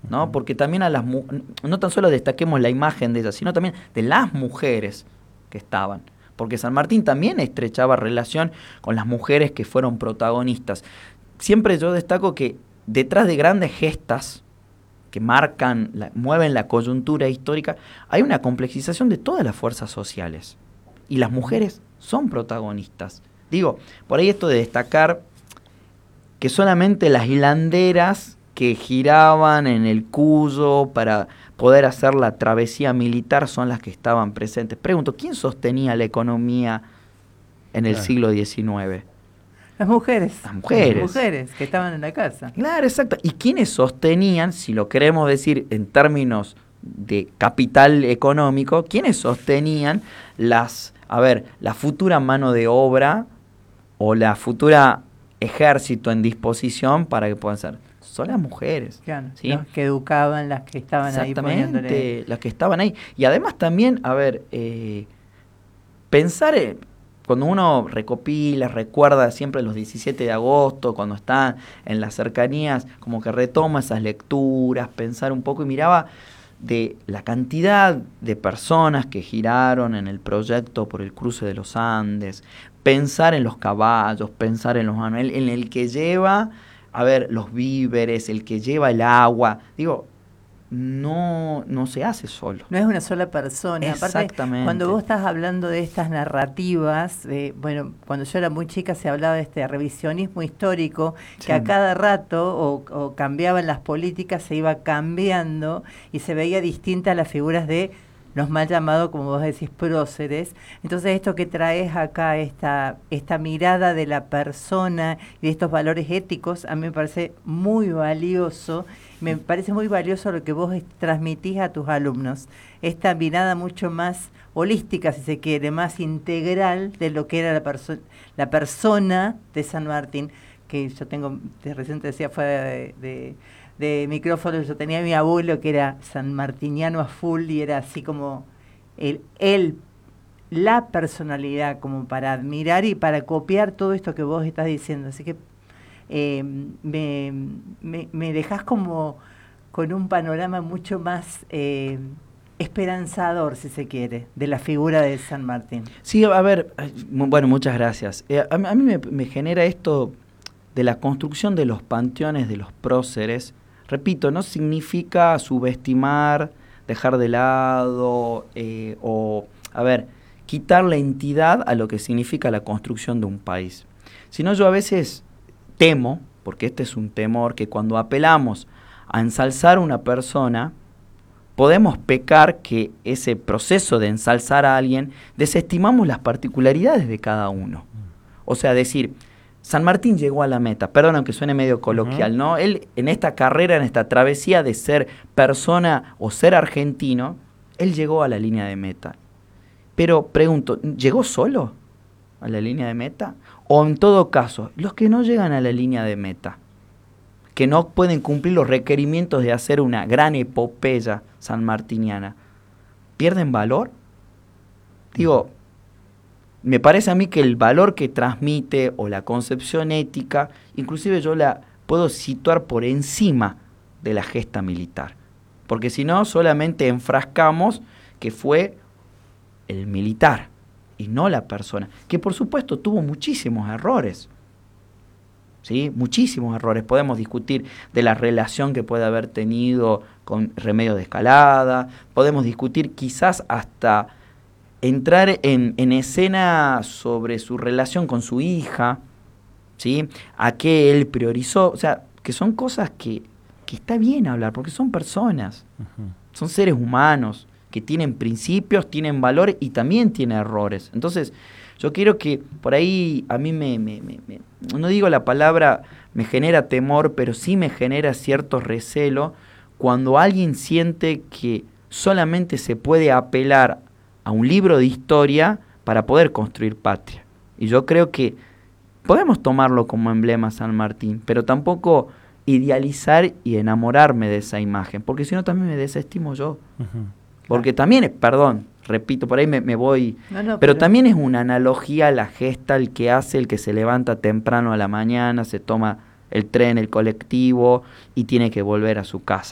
¿no? Porque también no tan solo destaquemos la imagen de ellas, sino también de las mujeres que estaban. Porque San Martín también estrechaba relación con las mujeres que fueron protagonistas. Siempre yo destaco que detrás de grandes gestas que mueven la coyuntura histórica, hay una complejización de todas las fuerzas sociales. Y las mujeres son protagonistas. Digo, por ahí esto de destacar que solamente las hilanderas que giraban en el Cuyo para poder hacer la travesía militar son las que estaban presentes. Pregunto, ¿quién sostenía la economía en el siglo XIX? Las mujeres. Las mujeres. Las mujeres que estaban en la casa. Claro, exacto. ¿Y quiénes sostenían, si lo queremos decir en términos de capital económico, quiénes sostenían la futura mano de obra o la futura ejército en disposición para que puedan ser? Son las mujeres. Claro, ¿sí? Las que educaban, las que estaban ahí poniéndole. Exactamente, las que estaban ahí. Y además también, pensar cuando uno recopila, recuerda siempre los 17 de agosto, cuando está en las cercanías, como que retoma esas lecturas, pensar un poco y miraba de la cantidad de personas que giraron en el proyecto por el cruce de los Andes, pensar en los caballos, pensar en los manuales, en el que lleva, los víveres, el que lleva el agua, digo, no se hace solo. No es una sola persona. Exactamente. Aparte, cuando vos estás hablando de estas narrativas, cuando yo era muy chica se hablaba de este revisionismo histórico, sí, que a cada rato o cambiaban las políticas, se iba cambiando y se veía distinta las figuras de los mal llamados, como vos decís, próceres. Entonces esto que traes acá, esta mirada de la persona y de estos valores éticos, a mí me parece muy valioso. Me parece muy valioso lo que vos transmitís a tus alumnos. Esta mirada mucho más holística, si se quiere, más integral de lo que era la persona de San Martín, que yo tengo, recién te decía, fue de micrófono, yo tenía a mi abuelo que era sanmartiniano a full y era así como la personalidad como para admirar y para copiar todo esto que vos estás diciendo. Así que me dejás como con un panorama mucho más esperanzador, si se quiere, de la figura de San Martín. Sí, bueno, muchas gracias. A mí me genera esto de la construcción de los panteones de los próceres. Repito, no significa subestimar, dejar de lado quitar la entidad a lo que significa la construcción de un país. Sino yo a veces temo, porque este es un temor, que cuando apelamos a ensalzar a una persona, podemos pecar que ese proceso de ensalzar a alguien, desestimamos las particularidades de cada uno. O sea, decir, San Martín llegó a la meta, perdón aunque suene medio coloquial, ¿no? Él en esta carrera, en esta travesía de ser persona o ser argentino, él llegó a la línea de meta. Pero pregunto, ¿llegó solo a la línea de meta? O en todo caso, los que no llegan a la línea de meta, que no pueden cumplir los requerimientos de hacer una gran epopeya sanmartiniana, ¿pierden valor? Digo, me parece a mí que el valor que transmite o la concepción ética, inclusive yo la puedo situar por encima de la gesta militar. Porque si no, solamente enfrascamos que fue el militar y no la persona, que por supuesto tuvo muchísimos errores. ¿Sí? Muchísimos errores. Podemos discutir de la relación que puede haber tenido con Remedios de Escalada, podemos discutir quizás hasta entrar en escena sobre su relación con su hija, ¿sí? A qué él priorizó, o sea, que son cosas que está bien hablar, porque son personas, son seres humanos, que tienen principios, tienen valores y también tienen errores. Entonces, yo quiero que por ahí a mí no digo la palabra me genera temor, pero sí me genera cierto recelo cuando alguien siente que solamente se puede apelar a un libro de historia para poder construir patria. Y yo creo que podemos tomarlo como emblema San Martín, pero tampoco idealizar y enamorarme de esa imagen, porque si no también me desestimo yo. Porque también es, repito, por ahí me voy, pero también es una analogía a la gesta, el que hace, el que se levanta temprano a la mañana, se toma el tren, el colectivo y tiene que volver a su casa.